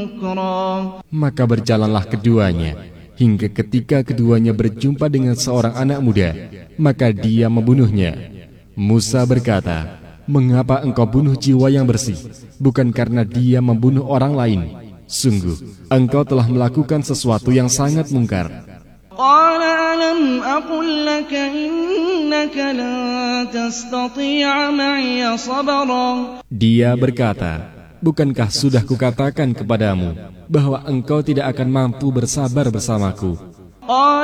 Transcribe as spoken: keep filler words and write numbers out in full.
نكرا. Maka berjalanlah keduanya hingga ketika keduanya berjumpa dengan seorang anak muda, maka dia membunuhnya. Musa berkata, "Mengapa engkau bunuh jiwa yang bersih, bukan karena dia membunuh orang lain? Sungguh, engkau telah melakukan sesuatu yang sangat mungkar." قال ألم أقل لك إنك لن تستطيع معي صبرا. Dia berkata, "Bukankah sudah kukatakan kepadamu bahwa engkau tidak akan mampu bersabar bersamaku?"